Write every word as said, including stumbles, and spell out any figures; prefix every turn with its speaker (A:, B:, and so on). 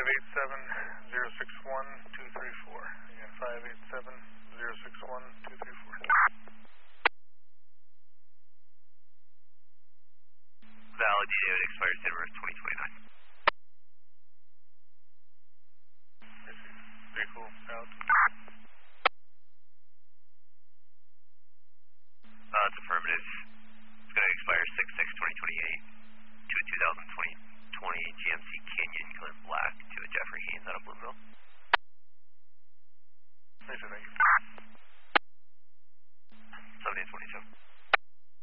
A: five eight seven zero six one two three four. Again, five eight seven zero six one two three four.
B: Valid, unit expires December twenty twenty-nine.
A: Vehicle out.
B: Uh, it's affirmative.